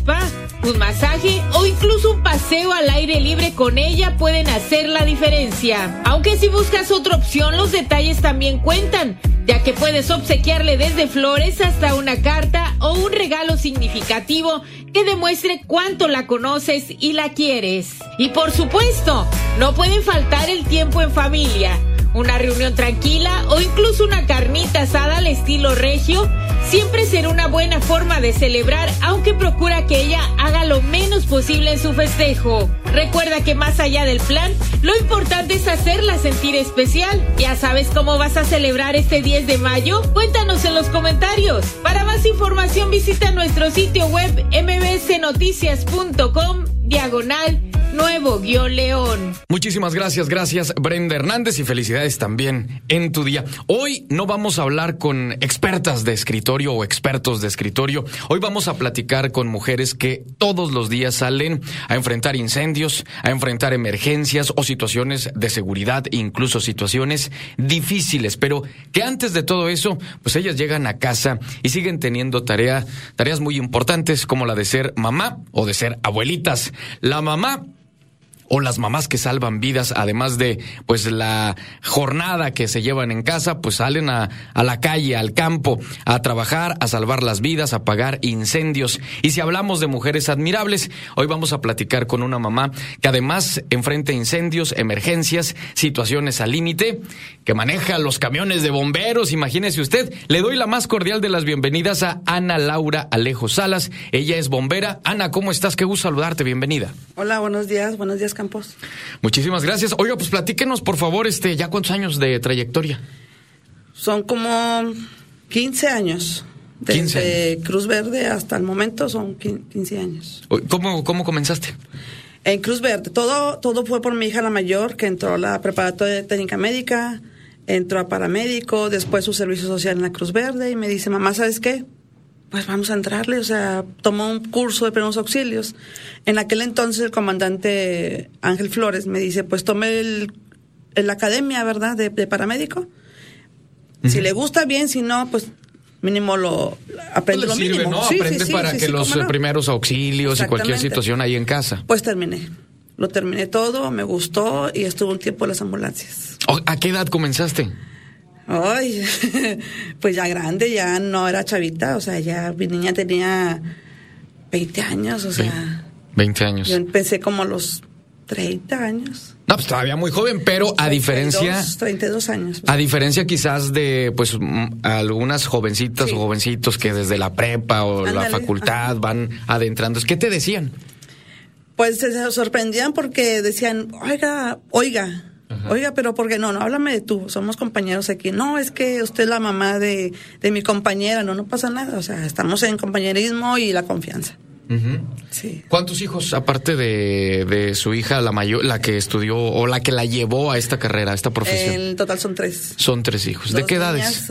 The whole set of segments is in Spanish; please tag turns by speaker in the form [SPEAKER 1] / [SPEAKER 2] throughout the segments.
[SPEAKER 1] spa, un masaje o incluso un paseo al aire libre con ella pueden hacer la diferencia. Aunque si buscas otra opción, los detalles también cuentan, ya que puedes obsequiarle desde flores hasta una carta o un regalo significativo que demuestre cuánto la conoces y la quieres. Y por supuesto, no pueden faltar el tiempo en familia. Una reunión tranquila o incluso una carnita asada al estilo regio siempre será una buena forma de celebrar, aunque procura que ella haga lo menos posible en su festejo. Recuerda que más allá del plan, lo importante es hacerla sentir especial. ¿Ya sabes cómo vas a celebrar este 10 de mayo? Cuéntanos en los comentarios. Para más información visita nuestro sitio web mbsnoticias.com/Nuevo-León.
[SPEAKER 2] Muchísimas gracias Brenda Hernández, y felicidades también en tu día. Hoy no vamos a hablar con expertas de escritorio o expertos de escritorio. Hoy vamos a platicar con mujeres que todos los días salen a enfrentar incendios, a enfrentar emergencias o situaciones de seguridad, incluso situaciones difíciles, pero que antes de todo eso, pues ellas llegan a casa y siguen teniendo tareas muy importantes, como la de ser mamá o de ser abuelitas. La mamá o las mamás que salvan vidas, además de pues la jornada que se llevan en casa, pues salen a la calle, al campo, a trabajar, a salvar las vidas, a apagar incendios. Y si hablamos de mujeres admirables, hoy vamos a platicar con una mamá que además enfrenta incendios, emergencias, situaciones al límite, que maneja los camiones de bomberos. Imagínese usted. Le doy la más cordial de las bienvenidas a Ana Laura Alejo Salas. Ella es bombera. Ana, ¿cómo estás? Qué gusto saludarte, bienvenida.
[SPEAKER 3] Hola, buenos días Campos.
[SPEAKER 2] Muchísimas gracias. Oiga, pues platíquenos, por favor, ¿ya cuántos años de trayectoria?
[SPEAKER 3] Son como 15 años. Desde Cruz Verde hasta el momento son 15 años.
[SPEAKER 2] ¿Cómo comenzaste?
[SPEAKER 3] En Cruz Verde. Todo fue por mi hija la mayor, que entró a la preparatoria de técnica médica, entró a paramédico, después su servicio social en la Cruz Verde, y me dice, mamá, ¿sabes qué? Pues vamos a entrarle, tomó un curso de primeros auxilios. En aquel entonces el comandante Ángel Flores me dice, pues tome la academia, ¿verdad?, de paramédico. Uh-huh. Si le gusta bien, si no, pues mínimo lo aprende,
[SPEAKER 2] pues
[SPEAKER 3] lo mínimo.
[SPEAKER 2] ¿No? Aprende para los primeros auxilios y cualquier situación ahí en casa.
[SPEAKER 3] Pues lo terminé todo, me gustó y estuve un tiempo en las ambulancias.
[SPEAKER 2] ¿A qué edad comenzaste?
[SPEAKER 3] Ay, pues ya grande, ya no era chavita, ya mi niña tenía 20 años,
[SPEAKER 2] 20 años.
[SPEAKER 3] Yo empecé como a los 30 años.
[SPEAKER 2] No, pues todavía muy joven, pero a diferencia...
[SPEAKER 3] 32 años.
[SPEAKER 2] A diferencia quizás de, pues, algunas jovencitas o jovencitos que desde la prepa o la facultad van adentrando. ¿Qué te decían?
[SPEAKER 3] Pues se sorprendían porque decían, oiga... Ajá. Oiga, pero ¿por qué no? Háblame de tú, somos compañeros aquí. No, es que usted es la mamá de mi compañera. No pasa nada, estamos en compañerismo y la confianza.
[SPEAKER 2] Uh-huh. Sí. ¿Cuántos hijos, aparte de su hija, la mayor, la que estudió o la que la llevó a esta carrera, a esta profesión?
[SPEAKER 3] En total son 3.
[SPEAKER 2] Son 3 hijos. ¿De qué edades?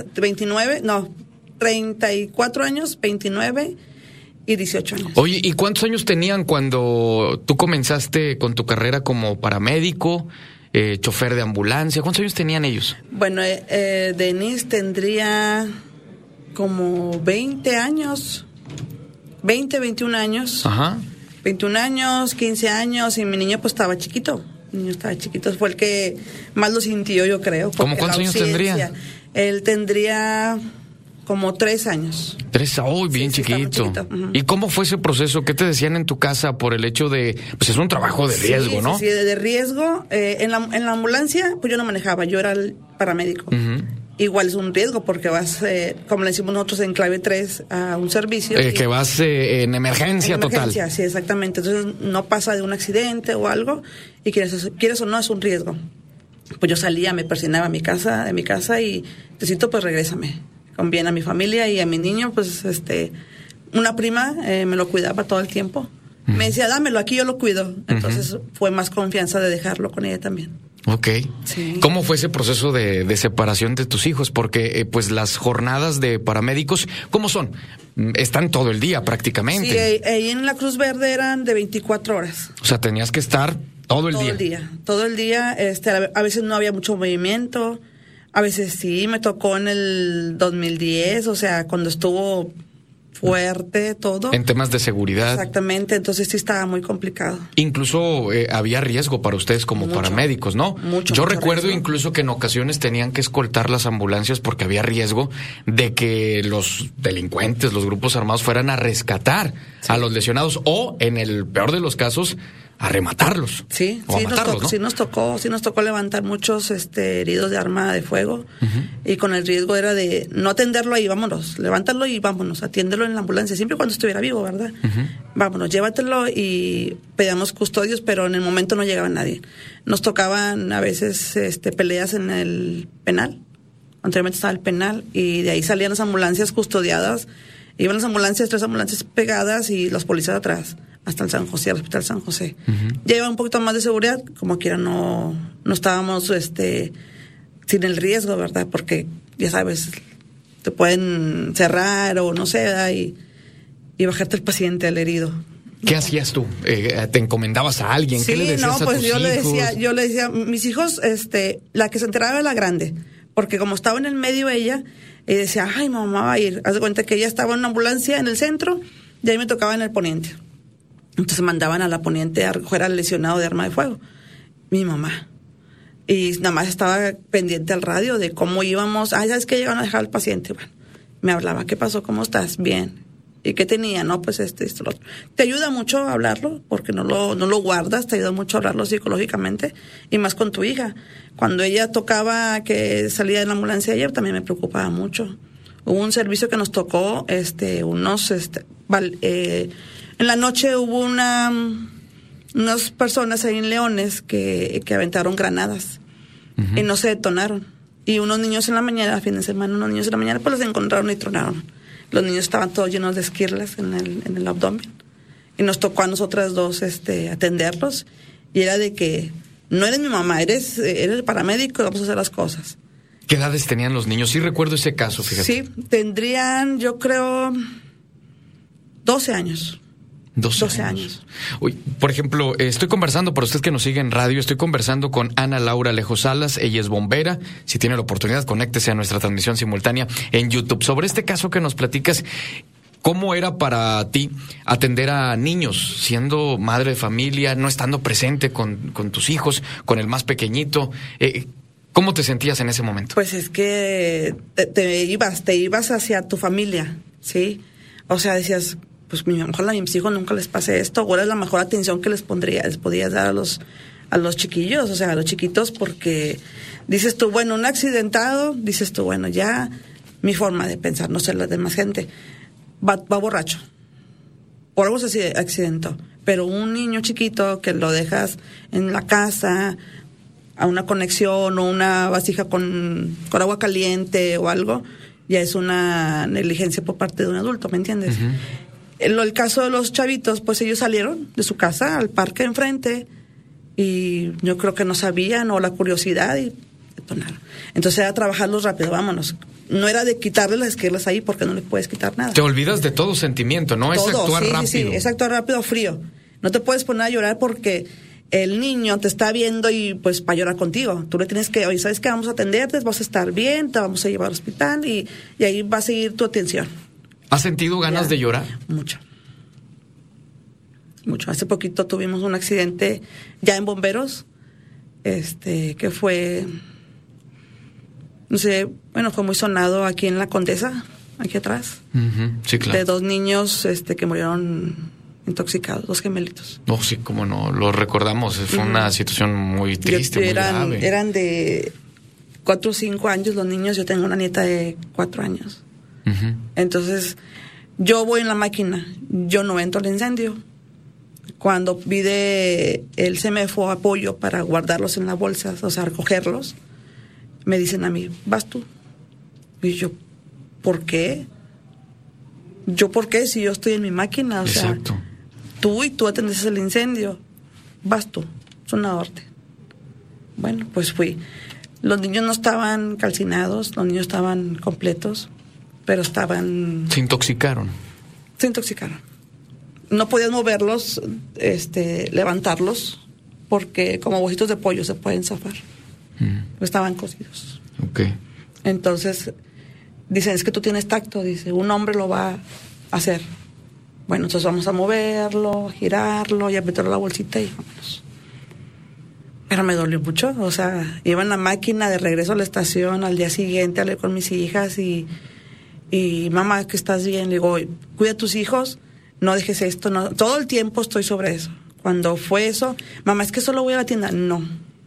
[SPEAKER 3] 34 años, 29 y 18 años.
[SPEAKER 2] Oye, ¿y cuántos años tenían cuando tú comenzaste con tu carrera como paramédico? Chofer de ambulancia. ¿Cuántos años tenían ellos?
[SPEAKER 3] Bueno, Denise tendría como 20 años, 21 años.
[SPEAKER 2] Ajá.
[SPEAKER 3] 21 años, 15 años, y mi niño pues estaba chiquito. Mi niño estaba chiquito, fue el que más lo sintió, yo creo.
[SPEAKER 2] ¿Cómo cuántos años tendría?
[SPEAKER 3] Él tendría como 3 años.
[SPEAKER 2] 3, bien chiquito. Uh-huh. ¿Y cómo fue ese proceso? ¿Qué te decían en tu casa por el hecho de, pues es un trabajo de riesgo, ¿no?
[SPEAKER 3] Sí, de riesgo. En la ambulancia, pues yo no manejaba, yo era el paramédico. Uh-huh. Igual es un riesgo porque vas, como le decimos nosotros en clave 3, a un servicio.
[SPEAKER 2] Que vas en emergencia total.
[SPEAKER 3] Sí, exactamente. Entonces no pasa de un accidente o algo y quieres o no, es un riesgo. Pues yo salía, me persignaba de mi casa y necesito, pues regrésame. Con bien a mi familia y a mi niño, pues una prima me lo cuidaba todo el tiempo. Uh-huh. Me decía, dámelo, aquí yo lo cuido. Entonces uh-huh. Fue más confianza de dejarlo con ella también.
[SPEAKER 2] Ok.
[SPEAKER 3] Sí.
[SPEAKER 2] ¿Cómo fue ese proceso de separación de tus hijos? Porque pues las jornadas de paramédicos, ¿cómo son? Están todo el día prácticamente.
[SPEAKER 3] Sí, ahí en la Cruz Verde eran de 24 horas.
[SPEAKER 2] O sea, tenías que estar todo el día.
[SPEAKER 3] Todo el día. A veces no había mucho movimiento. A veces sí, me tocó en el 2010, cuando estuvo fuerte, todo.
[SPEAKER 2] En temas de seguridad.
[SPEAKER 3] Exactamente, entonces sí estaba muy complicado.
[SPEAKER 2] Incluso había riesgo para ustedes como paramédicos, ¿no? Yo recuerdo riesgo. Incluso que en ocasiones tenían que escoltar las ambulancias porque había riesgo de que los delincuentes, los grupos armados fueran a rescatar a los lesionados o, en el peor de los casos, a rematarlos.
[SPEAKER 3] Sí, nos tocó levantar muchos heridos de arma de fuego, y con el riesgo era de no atenderlo ahí, vámonos, levántalo y vámonos, atiéndelo en la ambulancia, siempre cuando estuviera vivo, ¿verdad? Vámonos, llévatelo, y pedíamos custodios, pero en el momento no llegaba nadie. Nos tocaban a veces peleas en el penal, anteriormente estaba el penal, y de ahí salían las ambulancias custodiadas, iban las ambulancias, 3 ambulancias pegadas y los policías atrás, hasta el San José, al Hospital San José. Ya iba un poquito más de seguridad, como quiera no estábamos sin el riesgo, ¿verdad? Porque, ya sabes, te pueden cerrar o no sé, y bajarte el paciente, al herido.
[SPEAKER 2] ¿Qué hacías tú? ¿Te encomendabas a alguien?
[SPEAKER 3] Sí,
[SPEAKER 2] ¿qué le decías a tus hijos?
[SPEAKER 3] Yo le decía, mis hijos, la que se enteraba era la grande, porque como estaba en el medio ella, decía, ay, mamá va a ir. Haz de cuenta que ella estaba en una ambulancia en el centro, y ahí me tocaba en el poniente. Entonces mandaban a la poniente a recoger al lesionado de arma de fuego, mi mamá. Y nada más estaba pendiente al radio de cómo íbamos. ¿Sabes qué? Llegaron a dejar al paciente. Bueno, me hablaba, ¿qué pasó? ¿Cómo estás? Bien. ¿Y qué tenía? No, pues esto, lo otro. Te ayuda mucho a hablarlo, porque no lo guardas, te ayuda mucho a hablarlo psicológicamente, y más con tu hija. Cuando ella tocaba que salía de la ambulancia ayer, también me preocupaba mucho. Hubo un servicio que nos tocó, en la noche hubo unas personas ahí en Leones que aventaron granadas y no se detonaron. Y unos niños en la mañana, a fin de semana, pues los encontraron y tronaron. Los niños estaban todos llenos de esquirlas en el abdomen. Y nos tocó a nosotras dos atenderlos. Y era de que, no eres mi mamá, eres el paramédico, vamos a hacer las cosas.
[SPEAKER 2] ¿Qué edades tenían los niños? Sí recuerdo ese caso, fíjate.
[SPEAKER 3] Sí, tendrían, yo creo, 12 años. 12 años.
[SPEAKER 2] Uy, por ejemplo, estoy conversando, para usted que nos sigue en radio, estoy conversando con Ana Laura Alejo Salas, ella es bombera. Si tiene la oportunidad, conéctese a nuestra transmisión simultánea en YouTube. Sobre este caso que nos platicas, ¿cómo era para ti atender a niños, siendo madre de familia, no estando presente con tus hijos, con el más pequeñito? ¿Cómo te sentías en ese momento?
[SPEAKER 3] Pues es que te ibas hacia tu familia, ¿sí? O sea, decías, pues a mis hijos nunca les pase esto, ahora es la mejor atención que les podías dar a los chiquillos, o sea, a los chiquitos, porque dices tú, bueno, un accidentado, dices tú, bueno, ya mi forma de pensar, no sé la demás gente, va borracho, por algo se accidentó, pero un niño chiquito que lo dejas en la casa a una conexión o una vasija con agua caliente o algo, ya es una negligencia por parte de un adulto, ¿me entiendes? El caso de los chavitos, pues ellos salieron de su casa al parque enfrente y yo creo que no sabían, o la curiosidad, y detonaron. Entonces era trabajarlos rápido, vámonos. No era de quitarles las esquirlas ahí, porque no les puedes quitar nada.
[SPEAKER 2] Te olvidas de todo sentimiento, ¿no?
[SPEAKER 3] Todo,
[SPEAKER 2] es actuar rápido.
[SPEAKER 3] Sí, es actuar rápido, frío. No te puedes poner a llorar porque el niño te está viendo y pues para llorar contigo. Tú le tienes que, oye, ¿sabes qué? Vamos a atenderte, vas a estar bien, te vamos a llevar al hospital y ahí va a seguir tu atención.
[SPEAKER 2] ¿Has sentido ganas de llorar?
[SPEAKER 3] Mucho. Hace poquito tuvimos un accidente ya en bomberos, que fue, no sé, bueno, fue muy sonado aquí en La Condesa, aquí atrás.
[SPEAKER 2] Sí, claro.
[SPEAKER 3] De 2 niños, que murieron intoxicados, 2 gemelitos.
[SPEAKER 2] No, sí, cómo no, lo recordamos, fue una situación muy triste, muy grave.
[SPEAKER 3] Eran de 4 o 5 años los niños, yo tengo una nieta de 4 años. Entonces, yo voy en la máquina, yo no entro al incendio. Cuando pide el CEMEFO apoyo para guardarlos en las bolsas, o sea, recogerlos, me dicen a mí, vas tú. Y yo, ¿por qué? ¿Por qué? Si yo estoy en mi máquina, o
[SPEAKER 2] Exacto.
[SPEAKER 3] sea, tú atendes el incendio, vas tú, es una orden. Bueno, pues fui. Los niños no estaban calcinados, los niños estaban completos, pero estaban...
[SPEAKER 2] Se intoxicaron.
[SPEAKER 3] No podías moverlos, levantarlos, porque como huesitos de pollo se pueden zafar. Estaban cocidos.
[SPEAKER 2] Okay.
[SPEAKER 3] Entonces, dicen, es que tú tienes tacto, dice, un hombre lo va hacer. Bueno, entonces vamos a moverlo, girarlo, y a meterlo a la bolsita y vámonos. Pero me dolió mucho, o sea, iba en la máquina de regreso a la estación al día siguiente, hablé con mis hijas y mamá, que estás bien, le digo, cuida a tus hijos, no dejes esto, no, todo el tiempo estoy sobre eso. Cuando fue eso, mamá, es que solo voy a la tienda, no.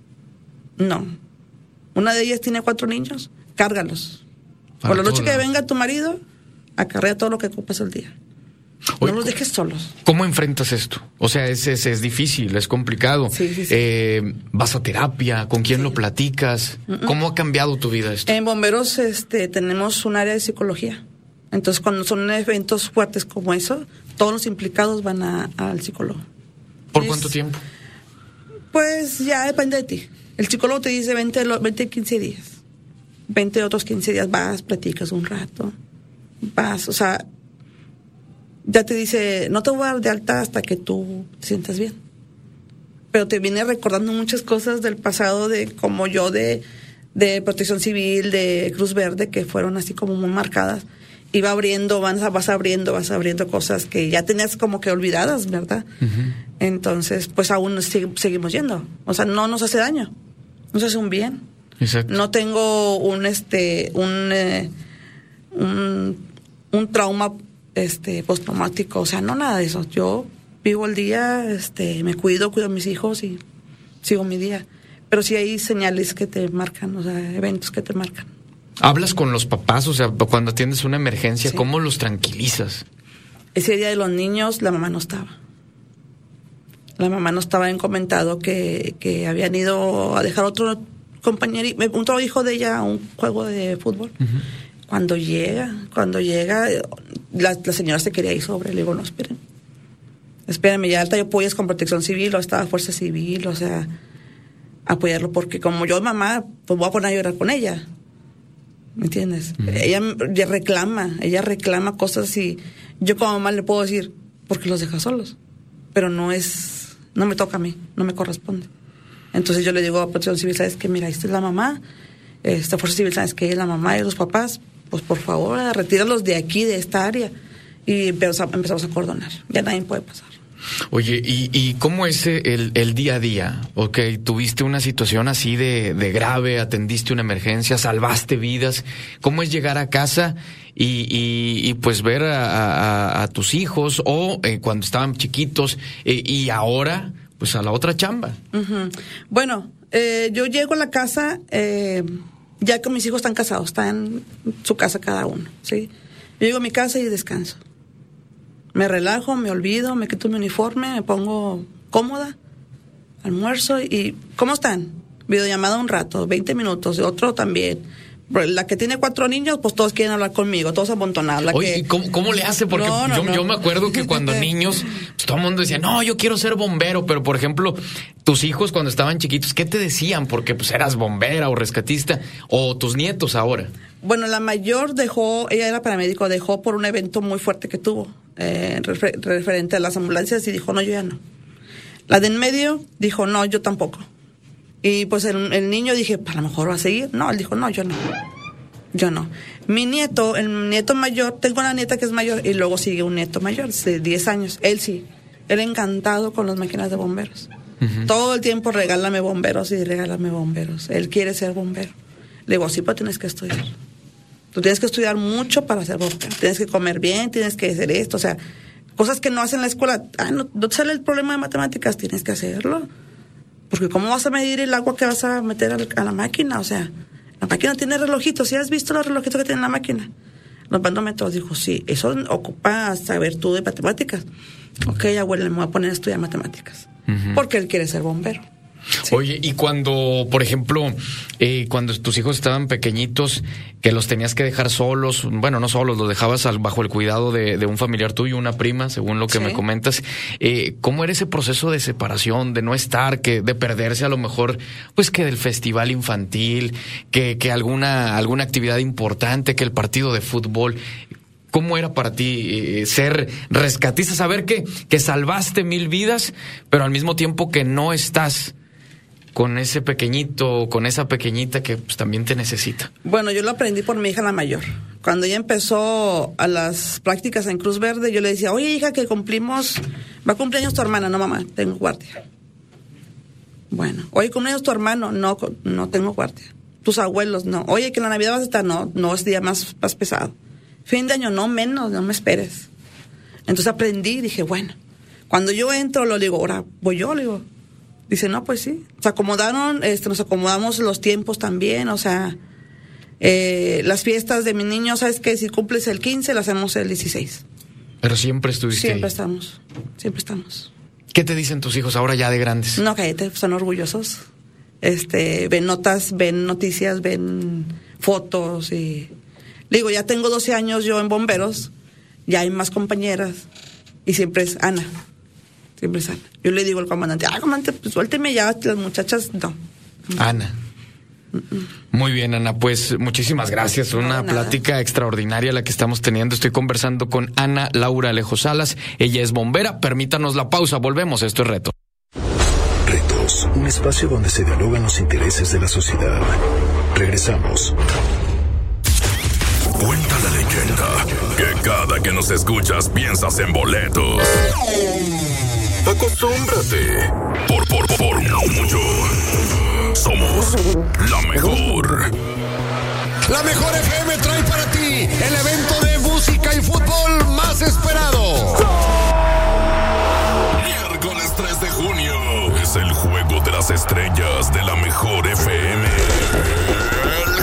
[SPEAKER 3] Una de ellas tiene 4 niños, cárgalos. Por la noche que venga tu marido, acarrea todo lo que ocupas el día.
[SPEAKER 2] Oye,
[SPEAKER 3] no los dejes solos.
[SPEAKER 2] ¿Cómo enfrentas esto? O sea, es difícil, es complicado.
[SPEAKER 3] Sí.
[SPEAKER 2] ¿Vas a terapia? ¿Con quién lo platicas? ¿Cómo ha cambiado tu vida esto?
[SPEAKER 3] En Bomberos tenemos un área de psicología. Entonces, cuando son eventos fuertes como eso, todos los implicados van al psicólogo.
[SPEAKER 2] ¿Por cuánto tiempo?
[SPEAKER 3] Pues ya depende de ti. El psicólogo te dice 20 15 días. 20 otros 15 días vas, platicas un rato. Vas, o sea, ya te dice, no te voy a dar de alta hasta que tú te sientas bien. Pero te viene recordando muchas cosas del pasado, de como yo, de Protección Civil, de Cruz Verde, que fueron así como muy marcadas. Y vas abriendo cosas que ya tenías como que olvidadas, ¿verdad? Uh-huh. Entonces, pues aún seguimos yendo. O sea, no nos hace daño, nos hace un bien.
[SPEAKER 2] Exacto.
[SPEAKER 3] No tengo un trauma postraumático, o sea, no nada de eso. Yo vivo el día, me cuido a mis hijos y sigo mi día. Pero sí hay señales que te marcan, o sea, eventos que te marcan.
[SPEAKER 2] ¿Hablas con los papás? O sea, cuando atiendes una emergencia, sí. ¿Cómo los tranquilizas?
[SPEAKER 3] Ese día de los niños, la mamá no estaba. Habían comentado que habían ido a dejar otro hijo de ella a un juego de fútbol. Uh-huh. Cuando llega, la señora se quería ir sobre. Le digo, no, espérenme, ya alta yo apoyas con Protección Civil, o estaba Fuerza Civil, o sea, apoyarlo, porque como yo, mamá, pues voy a poner a llorar con ella. ¿Me entiendes? Uh-huh. Ella reclama cosas y yo como mamá le puedo decir, ¿por qué los dejas solos? Pero no me toca a mí, no me corresponde. Entonces yo le digo a Protección Civil, ¿sabes qué? Mira, esta es la mamá, Fuerza Civil, ¿sabes qué? La mamá y los papás, pues por favor, retíralos de aquí, de esta área. Y empezamos a acordonar, ya nadie puede pasar.
[SPEAKER 2] Oye, ¿y cómo es el día a día? Okay, tuviste una situación así de grave, atendiste una emergencia, salvaste vidas. ¿Cómo es llegar a casa y pues ver a tus hijos o cuando estaban chiquitos y ahora pues a la otra chamba?
[SPEAKER 3] Uh-huh. Bueno, yo llego a la casa ya que mis hijos están casados, están en su casa cada uno, ¿sí? Yo llego a mi casa y descanso. Me relajo, me olvido, me quito mi uniforme, me pongo cómoda, almuerzo y ¿cómo están? Videollamada un rato, 20 minutos, otro también. La que tiene 4 niños, pues todos quieren hablar conmigo, todos amontonados.
[SPEAKER 2] Oye, ¿cómo le hace? Porque yo me acuerdo que cuando niños, pues, todo el mundo decía, no, yo quiero ser bombero, pero por ejemplo, tus hijos cuando estaban chiquitos, ¿qué te decían? Porque pues eras bombera o rescatista, o tus nietos ahora. Bueno, la mayor ella era paramédico, dejó por un evento muy fuerte que tuvo, referente a las ambulancias, y dijo, no, yo ya no. La de en medio dijo, no, yo tampoco. Y pues el niño dije, a lo mejor va a seguir. No, él dijo, no, yo no. Mi nieto, el nieto mayor, tengo una nieta que es mayor y luego sigue un nieto mayor de 10 años. Él sí, él encantado con las máquinas de bomberos. Uh-huh. Todo el tiempo regálame bomberos. Él quiere ser bombero. Le digo, sí, pero tienes que estudiar. Tú tienes que estudiar mucho para ser bombero. Tienes que comer bien, tienes que hacer esto. O sea, cosas que no hacen en la escuela. No te sale el problema de matemáticas, tienes que hacerlo. Porque ¿cómo vas a medir el agua que vas a meter a la máquina? O sea, la máquina tiene relojitos. ¿Sí has visto los relojitos que tiene la máquina? Los bandómetros. Dijo, sí, eso ocupa saber tú de matemáticas. Ok, abuela, me voy a poner a estudiar matemáticas. Uh-huh. Porque él quiere ser bombero. Sí. Oye, y cuando, por ejemplo, cuando tus hijos estaban pequeñitos, que los tenías que dejar solos, bueno, no solos, los dejabas bajo el cuidado de un familiar tuyo, una prima, según lo que me comentas, ¿cómo era ese proceso de separación, de no estar, de perderse a lo mejor, pues que del festival infantil, que alguna actividad importante, que el partido de fútbol? ¿Cómo era para ti ser rescatista, saber que salvaste 1000 vidas, pero al mismo tiempo que no estás con ese pequeñito, con esa pequeñita que pues también te necesita? Bueno, yo lo aprendí por mi hija la mayor.
[SPEAKER 3] Cuando ella empezó a las prácticas en Cruz Verde, yo le decía, oye, hija, que va a cumpleaños tu hermana. No, mamá, tengo guardia. Bueno, oye, cumpleaños tu hermano. No tengo guardia. Tus abuelos, no. Oye, que en la Navidad vas a estar. No, es día más pesado. Fin de año, no menos, no me esperes. Entonces aprendí, dije, bueno, cuando yo entro, le digo, ahora voy yo, le digo. Dice, no, pues sí. Se acomodaron, nos acomodamos los tiempos también, o sea... las fiestas de mi niño, ¿sabes qué? Si cumples el 15, las hacemos el 16.
[SPEAKER 2] Pero siempre estuviste
[SPEAKER 3] Siempre
[SPEAKER 2] ahí.
[SPEAKER 3] estamos.
[SPEAKER 2] ¿Qué te dicen tus hijos ahora ya de grandes?
[SPEAKER 3] No, cállate, son orgullosos. Ven notas, ven noticias, ven fotos y... Digo, ya tengo 12 años yo en bomberos, ya hay más compañeras y siempre es Ana. Yo le digo al comandante, comandante, pues suélteme ya, las muchachas, no.
[SPEAKER 2] Ana. Muy bien, Ana, pues muchísimas gracias. Una plática extraordinaria la que estamos teniendo. Estoy conversando con Ana Laura Alejo Salas. Ella es bombera. Permítanos la pausa. Volvemos. Esto es Reto.
[SPEAKER 4] Retos, un espacio donde se dialogan los intereses de la sociedad. Regresamos.
[SPEAKER 5] Cuenta la leyenda que cada que nos escuchas piensas en boletos. Acostúmbrate. Por mucho. Somos la mejor.
[SPEAKER 6] La mejor FM trae para ti el evento de música y fútbol más esperado.
[SPEAKER 5] Miércoles 3 de junio es el Juego de las Estrellas de la mejor